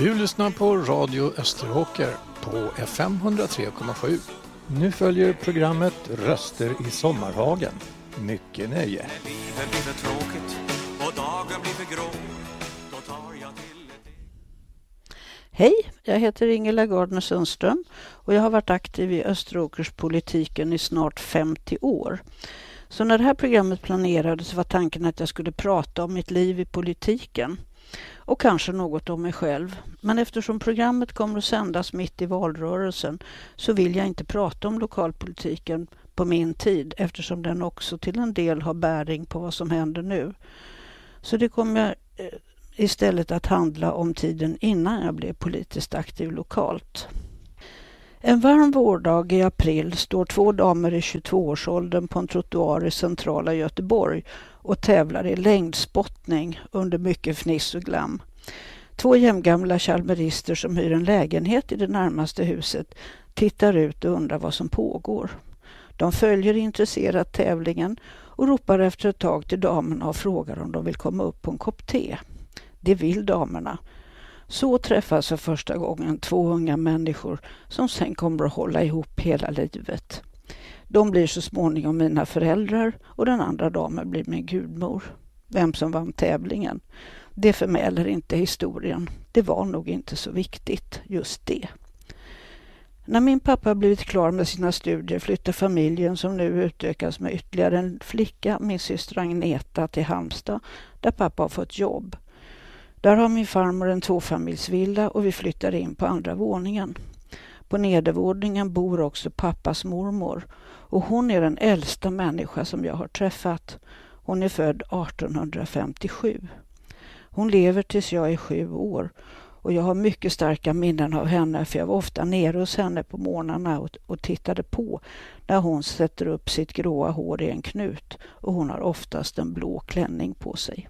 Du lyssnar på Radio Österåker på FM 103,7. Nu följer programmet Röster i sommarhagen. Mycket nöje. När livet blir för tråkigt och dagen blir för grå, då tar jag till ett... Hej, jag heter Ingela Gardner Sundström och jag har varit aktiv i Österåkerspolitiken i snart 50 år. Så när det här programmet planerades var tanken att jag skulle prata om mitt liv i politiken och kanske något om mig själv. Men eftersom programmet kommer att sändas mitt i valrörelsen så vill jag inte prata om lokalpolitiken på min tid eftersom den också till en del har bäring på vad som händer nu. Så det kommer istället att handla om tiden innan jag blev politiskt aktiv lokalt. En varm vårdag i april står två damer i 22-årsåldern på en trottoar i centrala Göteborg och tävlar i längdspottning under mycket fniss och glam. Två jämngamla chalmerister som hyr en lägenhet i det närmaste huset tittar ut och undrar vad som pågår. De följer intresserat tävlingen och ropar efter ett tag till damerna och frågar om de vill komma upp på en kopp te. Det vill damerna. Så träffas för första gången två unga människor som sen kommer att hålla ihop hela livet. De blir så småningom mina föräldrar och den andra damen blir min gudmor. Vem som vann tävlingen, det förmäler inte historien. Det var nog inte så viktigt, just det. När min pappa blivit klar med sina studier flyttar familjen som nu utökas med ytterligare en flicka, min syster Agneta, till Halmstad där pappa har fått jobb. Där har min farmor en tvåfamiljsvilla och vi flyttar in på andra våningen. På nedervåningen bor också pappas mormor och hon är den äldsta människa som jag har träffat. Hon är född 1857. Hon lever tills jag är 7 år och jag har mycket starka minnen av henne för jag var ofta nere hos henne på morgnarna och tittade på när hon sätter upp sitt gråa hår i en knut och hon har oftast en blå klänning på sig.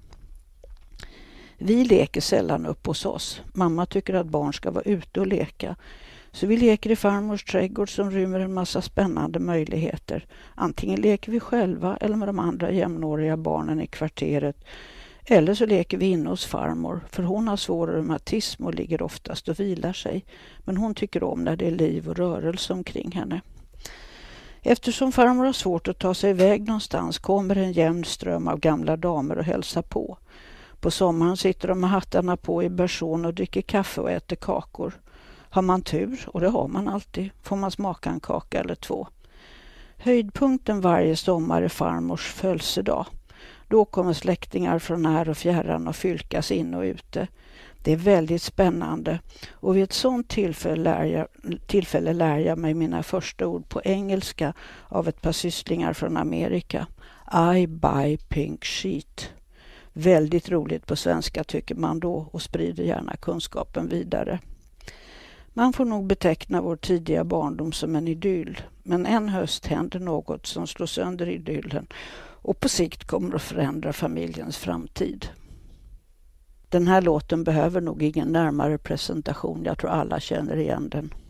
Vi leker sällan upp hos oss. Mamma tycker att barn ska vara ute och leka. Så vi leker i farmors trädgård som rymmer en massa spännande möjligheter. Antingen leker vi själva eller med de andra jämnåriga barnen i kvarteret. Eller så leker vi inne hos farmor för hon har svår reumatism och ligger oftast och vilar sig. Men hon tycker om när det är liv och rörelse omkring henne. Eftersom farmor har svårt att ta sig iväg någonstans kommer en jämn ström av gamla damer och hälsar på. På sommaren sitter de med hattarna på i bersån och dricker kaffe och äter kakor. Har man tur, och det har man alltid, får man smaka en kaka eller 2. Höjdpunkten varje sommar är farmors födelsedag. Då kommer släktingar från när och fjärran och fylkas in och ute. Det är väldigt spännande och vid ett sådant tillfälle lär jag mig mina första ord på engelska av ett par sysslingar från Amerika. I buy pink sheet. Väldigt roligt på svenska tycker man då och sprider gärna kunskapen vidare. Man får nog beteckna vår tidiga barndom som en idyll. Men en höst händer något som slår sönder idyllen och på sikt kommer att förändra familjens framtid. Den här låten behöver nog ingen närmare presentation. Jag tror alla känner igen den.